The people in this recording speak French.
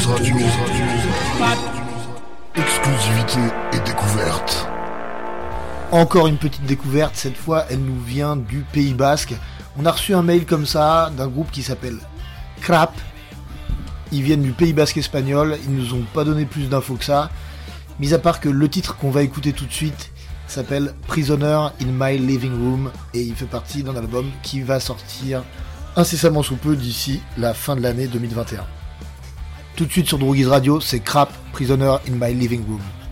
Radio. Exclusivité et découverte. Encore une petite découverte, cette fois elle nous vient du Pays Basque. On a reçu un mail comme ça d'un groupe qui s'appelle Crap. Ils viennent du Pays Basque espagnol, ils nous ont pas donné plus d'infos que ça. Mis à part que le titre qu'on va écouter tout de suite s'appelle Prisoner in My Living Room et il fait partie d'un album qui va sortir incessamment sous peu d'ici la fin de l'année 2021. Tout de suite sur Drogies Radio, c'est Crap, Prisoner in My Living Room.